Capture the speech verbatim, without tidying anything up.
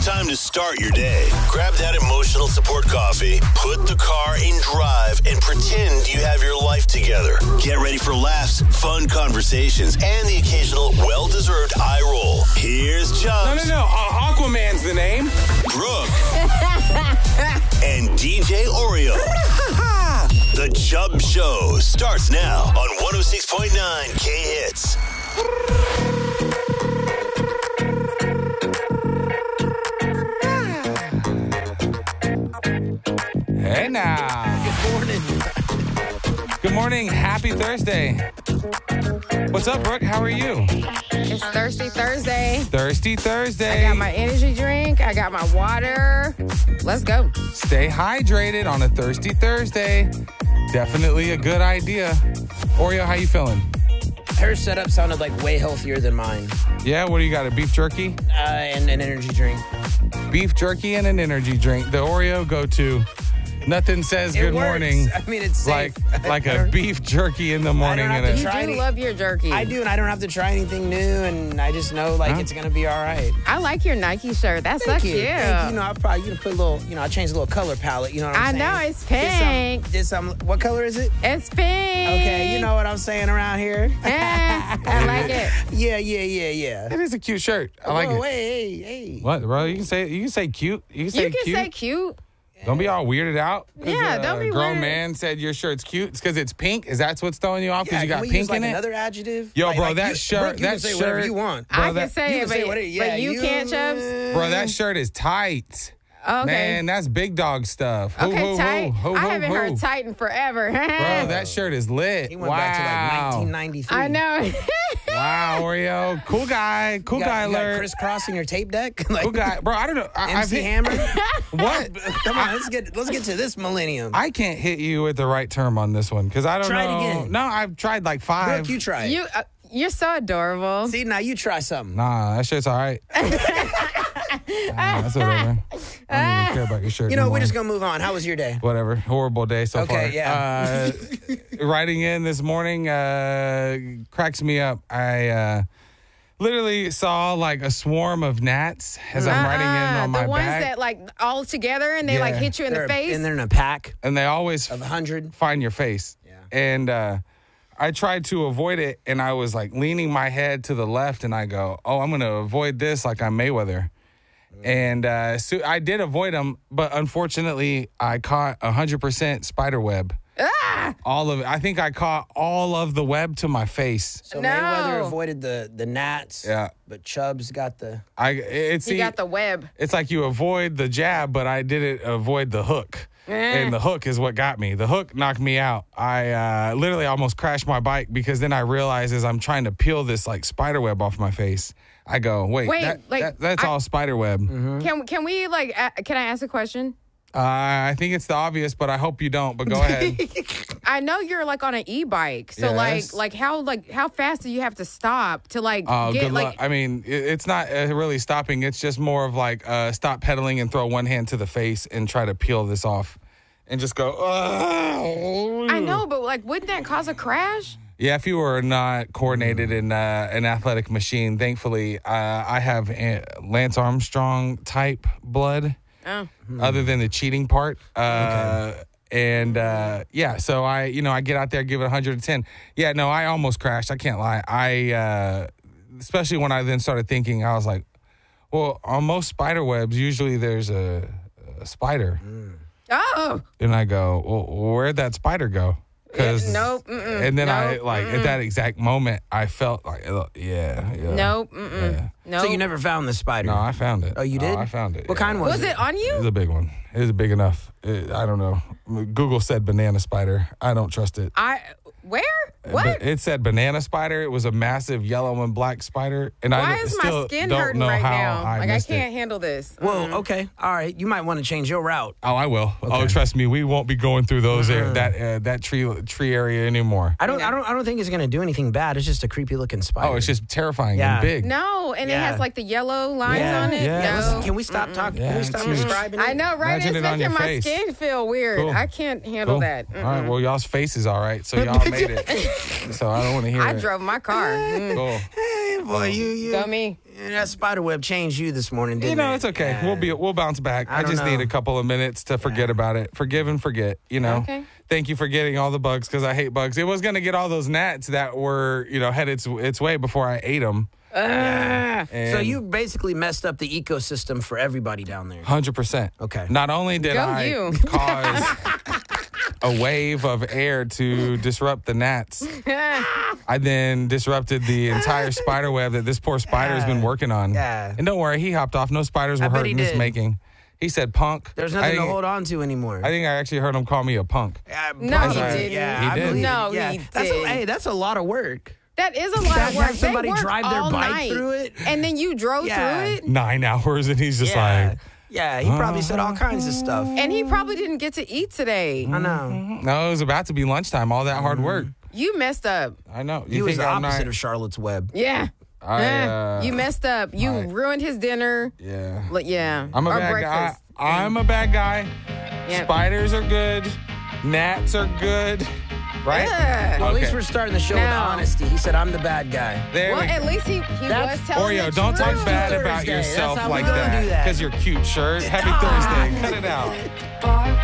time to start your day. Grab that emotional support coffee, put the car in drive, and pretend you have your life together. Get ready for laughs, fun conversations, and the occasional well-deserved eye roll. Here's Chubbs. No, no, no. Uh, Aquaman's the name. Brooke. And D J Oreo. The Chubb Show starts now on one oh six point nine K-Hits. Hey now. Good morning. Good morning. Happy Thursday. What's up, Brooke? How are you? It's Thirsty Thursday. Thirsty Thursday. I got my energy drink. I got my water. Let's go. Stay hydrated on a Thirsty Thursday. Definitely a good idea. Oreo, how you feeling? Her setup sounded like way healthier than mine. Yeah, what do you got? A beef jerky? Uh, and an energy drink. Beef jerky and an energy drink. The Oreo go-to. Nothing says It good works. morning I mean, it's like safe. like I a don't- beef jerky in the morning. have And to a, You Try do any- love your jerky. I do, and I don't have to try anything new, and I just know like Huh? it's gonna be all right. I like your Nike shirt. That's so Thank cute. you. Thank you. You know, I probably you know put a little. You know, I changed a little color palette. You know what I'm I saying? know, it's Did some- pink. Did some? What color is it? It's pink. Okay, you know what I'm saying around here. Eh, I like it. Yeah, yeah, yeah, yeah. it is a cute shirt. I like Whoa, it. Hey, hey, hey. What, bro? You can say you can say cute. You can say You can cute. say cute. Don't be all weirded out. 'cause Yeah, don't be A grown weird. man said your shirt's cute. It's because it's pink. Is that what's throwing you off? Because Yeah, you got can we pink use, like, in it. another adjective? Yo, Like- bro, like that you- shirt- Brooke, you that can say whatever shirt- you want. Bro, I that- can say you it, can but, say whatever- yeah, but you, you- can't, Chubbs. Bro, that shirt is tight. Okay. Man, that's big dog stuff. Hoo, Okay, hoo, tight. hoo, hoo, I hoo, haven't hoo. heard tight in forever. Bro, that shirt is lit. He went wow. back to like nineteen ninety-three. I know. Wow, Oreo. Cool guy. Cool You got, guy you got alert. crisscrossing your tape deck. Like, Cool guy. Bro, I don't know. I, I've M C hit- Hammer. What? Come on, let's get let's get to this millennium. I can't hit you with the right term on this one because I don't Try it know. again. No, I've tried like five. Brooke, you try it. you, uh, you're so adorable. See, now you try something. Nah, that shit's all right. Nah, that's whatever. I don't even care about your shirt. You know, no we're more. just gonna move on. How was your day? Whatever. Horrible day so far. Okay, yeah. Uh, writing in this morning uh, cracks me up. I uh, literally saw like a swarm of gnats as I'm writing in Uh-uh, on the my ones back. that like all together and they like Yeah. hit you in They're- the face. And they're in a pack and they always of a hundred. find your face. Yeah. And uh, I tried to avoid it, and I was like leaning my head to the left, and I go, "Oh, I'm going to avoid this like I'm Mayweather." And uh, so I did avoid them, but unfortunately, I caught one hundred percent spider web. Ah! All of it. I think I caught all of the web to my face. So No. Mayweather avoided the the gnats. Yeah. But Chubbs got the. I it's You got the web. It's like you avoid the jab, but I didn't avoid the hook. Eh. And the hook is what got me. The hook knocked me out. I uh, literally almost crashed my bike because then I realized as I'm trying to peel this like spider web off my face, I go, wait, Wait, that, like, that- that's I- all spider web. Can can we like? Uh, can I ask a question? Uh, I think it's the obvious, but I hope you don't. But go ahead. I know you're like on an e-bike, so Yes. like like how like how fast do you have to stop to like Oh, get good like? luck. I mean, it, it's not uh, really stopping. It's just more of like uh, stop pedaling and throw one hand to the face and try to peel this off, and just go. Oh. I know, but like, wouldn't that cause a crash? Yeah, if you were not coordinated in uh, an athletic machine, thankfully, uh, I have uh, Lance Armstrong type blood. Oh. Other than the cheating part. Uh, And uh, yeah, so I, you know, I get out there, give it one hundred ten. Yeah, no, I almost crashed. I can't lie. I, uh, especially when I then started thinking, I was like, well, on most spider webs, usually there's a, a spider. Oh. And I go, well, where'd that spider go? Cause, Nope, mm-mm, And then I, nope, like, at that exact moment, I felt like, uh, yeah, yeah. Nope. Mm-mm. Yeah. Nope. So you never found the spider? No, I found it. Oh, you No, did? I found it. What yeah. kind was, Was it on It you? was a big one. It was big enough. It, I don't know. Google said banana spider. I don't trust it. I where? What? But it said banana spider. It was a massive yellow and black spider. And Why I is still my skin don't hurting know right how now? I like I missed can't it. handle this. Well, okay, all right. You might want to change your route. Oh, I will. Oh, trust me, we won't be going through those air, that uh, that tree tree area anymore. I don't. I don't. I don't think it's gonna do anything bad. It's just a creepy looking spider. Oh, it's just terrifying Yeah. and big. No, and it Yeah. has like the yellow lines Yeah. on it. Yeah. No. Can we stop talking? Yeah, Can we it's stop huge. describing it? I know, right? Imagine It's it on making your my face. skin feel weird. Cool. I can't handle Cool. that. All right, Mm-mm. well, y'all's face is all right, so y'all make made it. So I don't want to hear I it. drove my car. Mm. Cool. Hey, boy, you, you. Go me. Yeah, that spider web changed you this morning, didn't You know, it? it's okay. Yeah. We'll be we'll bounce back. I I, don't just know. need a couple of minutes to forget Yeah. about it. Forgive and forget, you know. Okay. Thank you for getting all the bugs because I hate bugs. It was going to get all those gnats that were, you know, headed its, its way before I ate them. Ugh. So you basically messed up the ecosystem for everybody down there. one hundred percent. Okay. Not only did Go I you. cause a wave of air to disrupt the gnats, I then disrupted the entire spider web that this poor spider's been working on. Yeah. And don't worry, he hopped off. No spiders were I bet hurt he in his did. making. He said punk. There's I nothing to think- hold on to anymore. I think I actually heard him call me a punk. Yeah, No, probably. he didn't. Yeah, He I did. believe it. No, yeah. he that's did. A, hey, that's a lot of work. That is a lot Have- of work. have somebody they worked drive their all bike night. through it? And then you drove Yeah. through it? Nine hours, and he's just yeah. like, yeah, he probably said all kinds of stuff. And he probably didn't get to eat today. I know. no, it was about to be lunchtime. All that hard work. You messed up. I know. He You was think the I'm opposite not? of Charlotte's Web. Yeah. I, Eh, uh, you messed up. You I- ruined his dinner. Yeah. Like, yeah. I'm a or bad breakfast. guy. I'm a bad guy. Yeah. Spiders are good. Gnats are good. Right? Ugh. Well, at least Okay. we're starting the show with Now- honesty. He said, I'm the bad guy. There Well, we at go. least he, he That's- was telling Oreo, the don't talk truth. bad Thursday. about That's yourself how like we gonna that. do that. Because you're cute, shirt. Happy Ah. Thursday. Cut it out.